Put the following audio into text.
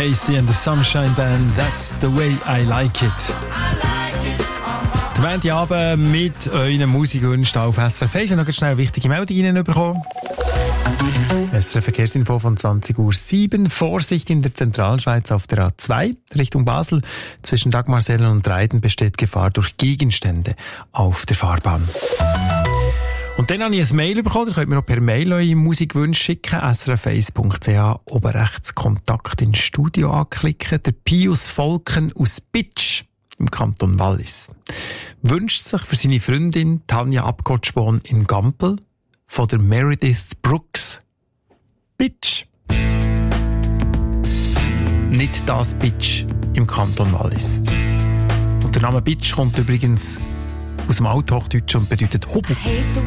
Casey and the Sunshine Band, that's the way I like it. Der Montagabend mit euren Musikwünschen auf SRF 1. Noch schnell eine wichtige Meldung reinbekommen. SRF Verkehrsinfo von 20:07 Uhr. Vorsicht in der Zentralschweiz auf der A2 Richtung Basel. Zwischen Dagmarsellen und Reiden besteht Gefahr durch Gegenstände auf der Fahrbahn. Und dann habe ich ein Mail bekommen. Ihr könnt mir auch per Mail eure Musikwünsche schicken. srf1.ch, oben rechts Kontakt ins Studio anklicken. Der Pius Volken aus Bitsch im Kanton Wallis wünscht sich für seine Freundin Tanja Abgotschborn in Gampel von der Meredith Brooks. Bitch. Nicht das Bitch im Kanton Wallis. Und der Name Bitch kommt übrigens aus dem Althochdeutschen und bedeutet Hubbel.